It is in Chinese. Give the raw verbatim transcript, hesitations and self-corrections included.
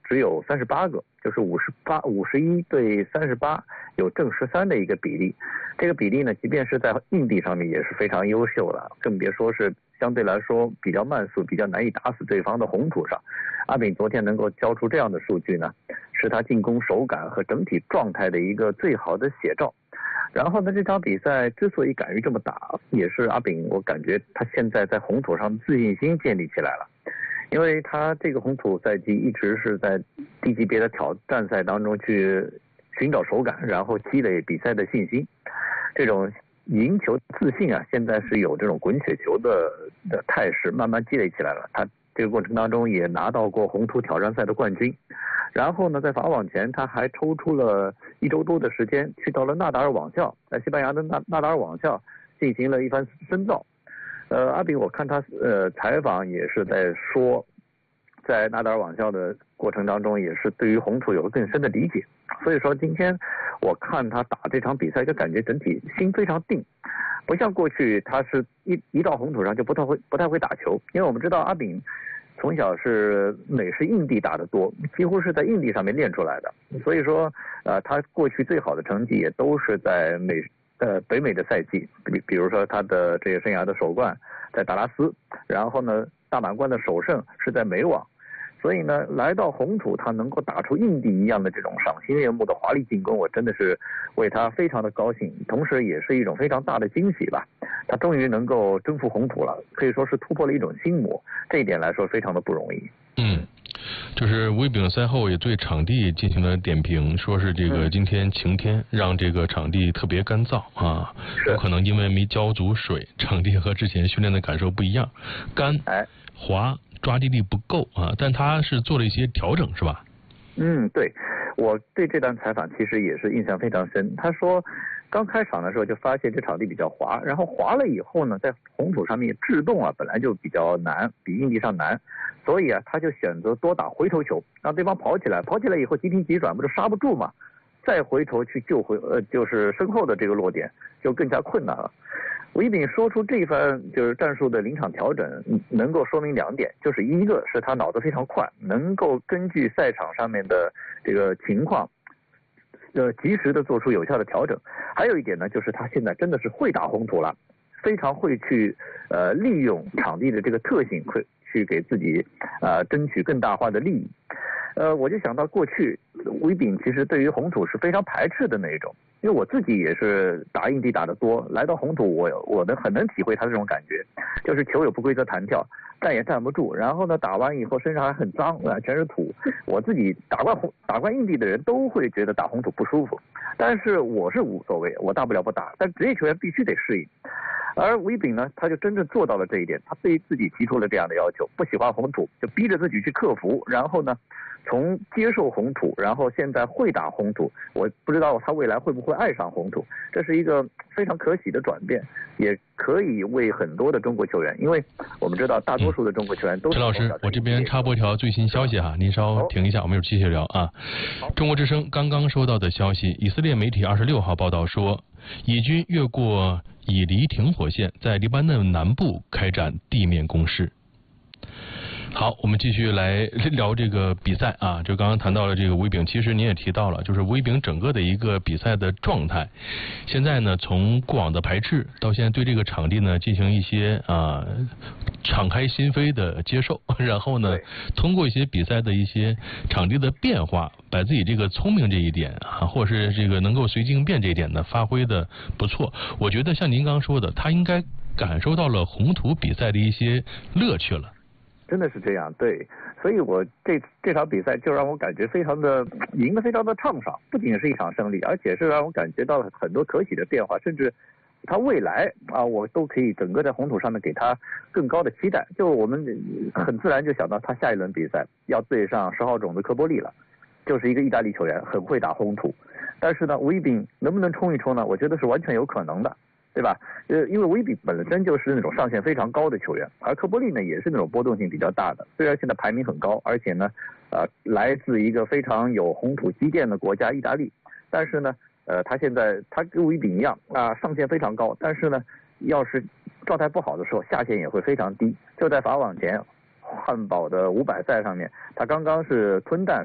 只有三十八个，就是五十八五十一对三十八，有正十三的一个比例。这个比例呢，即便是在硬地上面也是非常优秀了，更别说是相对来说比较慢速、比较难以打死对方的红土上。阿炳昨天能够交出这样的数据呢，是他进攻手感和整体状态的一个最好的写照。然后呢，这场比赛之所以敢于这么打，也是阿炳我感觉他现在在红土上的自信心建立起来了。因为他这个红土赛季一直是在低级别的挑战赛当中去寻找手感，然后积累比赛的信心。这种赢球自信啊，现在是有这种滚雪球的的态势，慢慢积累起来了。他这个过程当中也拿到过红土挑战赛的冠军。然后呢，在法网前他还抽出了一周多的时间，去到了纳达尔网校，在西班牙的纳纳达尔网校进行了一番深造。呃，阿炳我看他呃采访也是在说，在纳达尔网校的过程当中，也是对于红土有了更深的理解。所以说今天我看他打这场比赛，就感觉整体心非常定，不像过去他是一一到红土上就不太会不太会打球。因为我们知道阿炳从小是美式硬地打得多，几乎是在硬地上面练出来的。所以说，呃，他过去最好的成绩也都是在美呃北美的赛季，比比如说他的这个生涯的首冠在达拉斯，然后呢大满贯的首胜是在美网。所以呢，来到红土，他能够打出硬地一样的这种赏心悦目的华丽进攻，我真的是为他非常的高兴，同时也是一种非常大的惊喜吧。他终于能够征服红土了，可以说是突破了一种心魔，这一点来说非常的不容易。 嗯，就是威炳赛后也对场地进行了点评，说是这个今天晴天，让这个场地特别干燥啊，有可能因为没浇足水，场地和之前训练的感受不一样，干、滑。抓地力不够啊，但他是做了一些调整，是吧？ 嗯，对，我对这段采访其实也是印象非常深。他说，刚开场的时候就发现这场地比较滑，然后滑了以后呢，在红土上面制动啊本来就比较难，比硬地上难，所以啊他就选择多打回头球，让对方跑起来，跑起来以后急停急转，不就刹不住嘛？再回头去救回呃就是身后的这个落点，就更加困难了。威炳说出这番就是战术的临场调整，能够说明两点，就是一个是他脑子非常快，能够根据赛场上面的这个情况，呃，及时的做出有效的调整。还有一点呢，就是他现在真的是会打红土了，非常会去呃利用场地的这个特性，会去给自己呃争取更大化的利益。呃，我就想到过去威炳其实对于红土是非常排斥的那一种。因为我自己也是打硬地打得多，来到红土我我能很能体会他这种感觉，就是球有不规则弹跳，站也站不住，然后呢打完以后身上还很脏啊，全是土。我自己打惯红打惯硬地的人都会觉得打红土不舒服，但是我是无所谓，我大不了不打，但职业球员必须得适应。而威炳呢，他就真正做到了这一点，他对自己提出了这样的要求，不喜欢红土就逼着自己去克服，然后呢从接受红土，然后现在会打红土，我不知道他未来会不会爱上红土，这是一个非常可喜的转变，也可以为很多的中国球员，因为我们知道大多数的中国球员都是。 陈老师，我这边插播一条最新消息哈，您稍停一下，我们有继续聊啊。中国之声刚刚收到的消息，以色列媒体二十六号报道说，以军越过以黎停火线，在黎巴嫩南部开展地面攻势。好，我们继续来聊这个比赛啊，就刚刚谈到了这个威炳，其实您也提到了，就是威炳整个的一个比赛的状态，现在呢，从过往的排斥到现在对这个场地呢进行一些啊敞开心扉的接受，然后呢，通过一些比赛的一些场地的变化，把自己这个聪明这一点啊，或者是这个能够随机应变这一点呢，发挥的不错。我觉得像您刚刚说的，他应该感受到了红土比赛的一些乐趣了。 真的是这样，对，所以我这这场比赛就让我感觉非常的赢得非常的畅爽，不仅是一场胜利，而且是让我感觉到很多可喜的变化，甚至他未来啊，我都可以整个在红土上面给他更高的期待。就我们很自然就想到他下一轮比赛要对上十号种子科波利了，就是一个意大利球员，很会打红土，但是呢，威炳能不能冲一冲呢？我觉得是完全有可能的。对吧？呃，因为威炳本身就是那种上限非常高的球员，而科波利呢也是那种波动性比较大的。虽然现在排名很高，而且呢，呃，来自一个非常有红土积淀的国家意大利，但是呢，呃，他现在他跟威炳一样啊，上限非常高，但是呢，要是状态不好的时候，下限也会非常低。就在法网前，汉堡的五百赛上面，他刚刚是吞蛋